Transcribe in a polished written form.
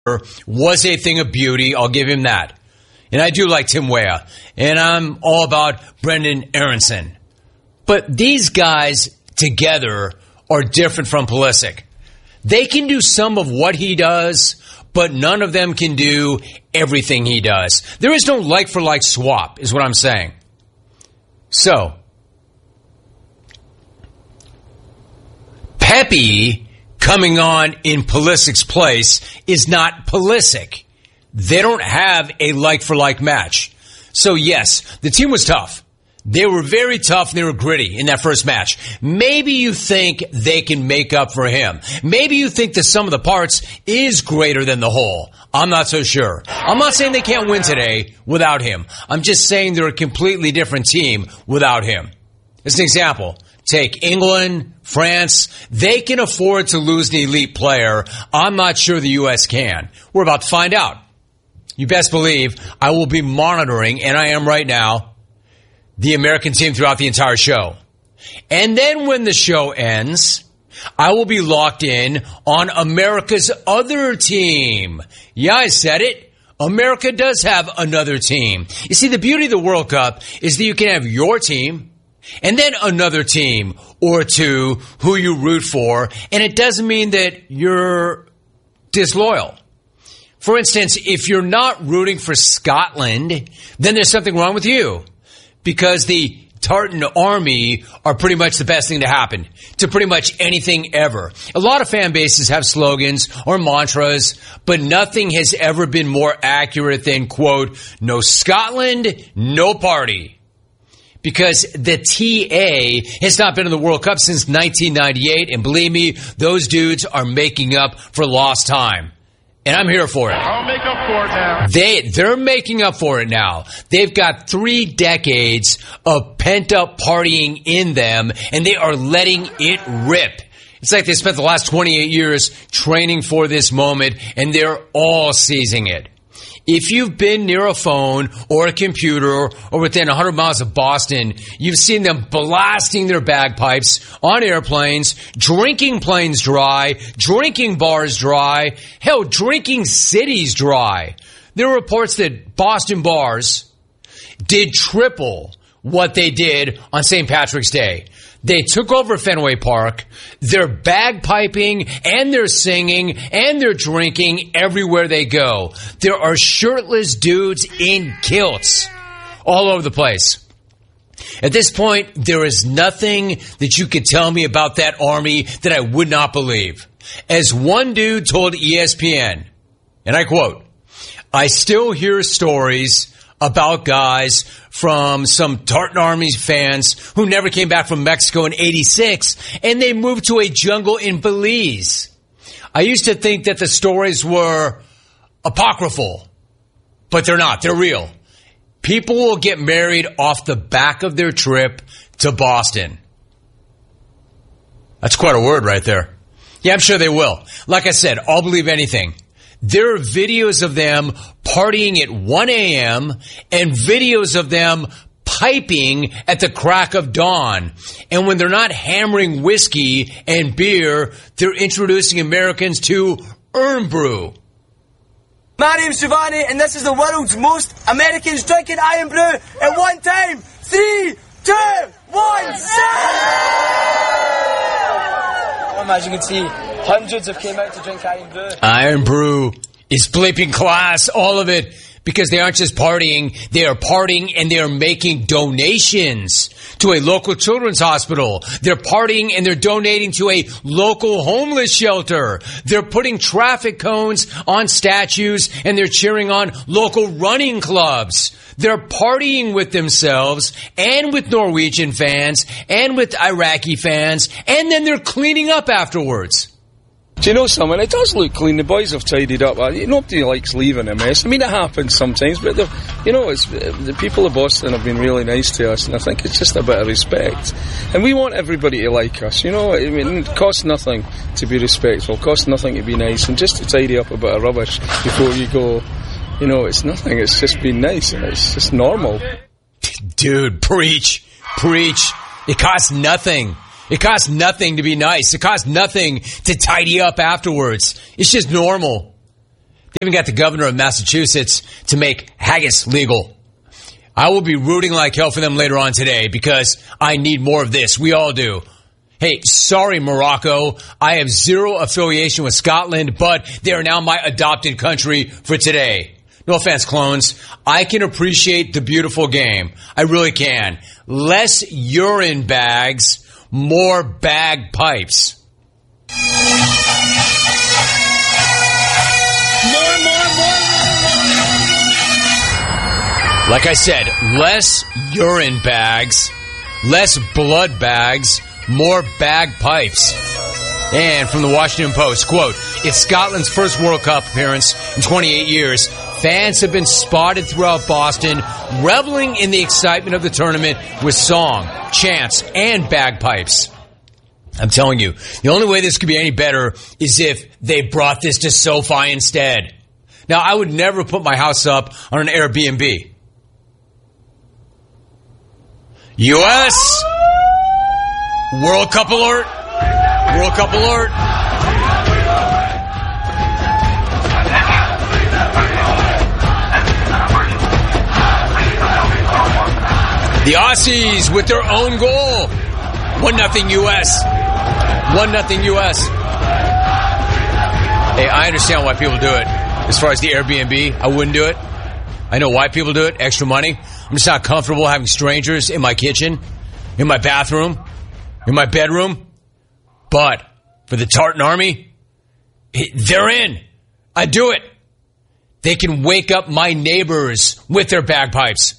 was a thing of beauty. I'll give him that. And I do like Tim Weah. And I'm all about Brendan Aronson. But these guys together are different from Pulisic. They can do some of what he does, but none of them can do everything he does. There is no like-for-like swap, is what I'm saying. So, Pepe coming on in Pulisic's place is not Pulisic. They don't have a like-for-like match. So, yes, the team was tough. They were very tough and they were gritty in that first match. Maybe you think they can make up for him. Maybe you think the sum of the parts is greater than the whole. I'm not so sure. I'm not saying they can't win today without him. I'm just saying they're a completely different team without him. As an example, take England, France. They can afford to lose an elite player. I'm not sure the U.S. can. We're about to find out. You best believe I will be monitoring, and I am right now, the American team throughout the entire show. And then when the show ends, I will be locked in on America's other team. Yeah, I said it. America does have another team. You see, the beauty of the World Cup is that you can have your team and then another team or two who you root for, and it doesn't mean that you're disloyal. For instance, if you're not rooting for Scotland, then there's something wrong with you. Because the Tartan Army are pretty much the best thing to happen to pretty much anything ever. A lot of fan bases have slogans or mantras, but nothing has ever been more accurate than, quote, no Scotland, no party. Because the TA has not been in the World Cup since 1998, and believe me, those dudes are making up for lost time. And I'm here for it. I'll make up for it now. They're making up for it now. They've got 3 decades of pent-up partying in them, and they are letting it rip. It's like they spent the last 28 years training for this moment, and they're all seizing it. If you've been near a phone or a computer or within 100 miles of Boston, you've seen them blasting their bagpipes on airplanes, drinking planes dry, drinking bars dry, hell, drinking cities dry. There are reports that Boston bars did triple what they did on St. Patrick's Day. They took over Fenway Park. They're bagpiping and they're singing and they're drinking everywhere they go. There are shirtless dudes in kilts all over the place. At this point, there is nothing that you could tell me about that army that I would not believe. As one dude told ESPN, and I quote, I still hear stories about guys from some Tartan Army fans who never came back from Mexico in '86, and they moved to a jungle in Belize. I used to think that the stories were apocryphal, but they're not. They're real. People will get married off the back of their trip to Boston. That's quite a word right there. Yeah, I'm sure they will. Like I said, I'll believe anything. There are videos of them partying at 1 a.m. and videos of them piping at the crack of dawn. And when they're not hammering whiskey and beer, they're introducing Americans to Irn-Bru. My name's Giovanni, and this is the world's most Americans drinking Irn-Bru at one time. 3, 2, 1, as you can see, hundreds have came out to drink Irn-Bru. Irn-Bru is bleeping class, all of it, because they aren't just partying, they are partying and they are making donations to a local children's hospital. They're partying and they're donating to a local homeless shelter. They're putting traffic cones on statues and they're cheering on local running clubs. They're partying with themselves and with Norwegian fans and with Iraqi fans, and then they're cleaning up afterwards. Do you know something? It does look clean. The boys have tidied up. Nobody likes leaving a mess. I mean, it happens sometimes, but it's the people of Boston have been really nice to us, and I think it's just a bit of respect. And we want everybody to like us. I mean, it costs nothing to be respectful. It costs nothing to be nice, and just to tidy up a bit of rubbish before you go. It's nothing. It's just being nice, and it's just normal. Dude, preach. It costs nothing. It costs nothing to be nice. It costs nothing to tidy up afterwards. It's just normal. They even got the governor of Massachusetts to make haggis legal. I will be rooting like hell for them later on today because I need more of this. We all do. Hey, sorry, Morocco. I have zero affiliation with Scotland, but they are now my adopted country for today. No offense, clones. I can appreciate the beautiful game. I really can. Less urine bags, more bagpipes. Like I said, less urine bags, less blood bags, more bagpipes. And from the Washington Post, quote, it's Scotland's first World Cup appearance in 28 years. Fans have been spotted throughout Boston, reveling in the excitement of the tournament with song, chants, and bagpipes. I'm telling you, the only way this could be any better is if they brought this to SoFi instead. Now, I would never put my house up on an Airbnb. U.S. World Cup alert. World Cup alert. The Aussies with their own goal. 1-0 U.S. 1-0 U.S. Hey, I understand why people do it. As far as the Airbnb, I wouldn't do it. I know why people do it. Extra money. I'm just not comfortable having strangers in my kitchen, in my bathroom, in my bedroom. But for the Tartan Army, they're in. I do it. They can wake up my neighbors with their bagpipes.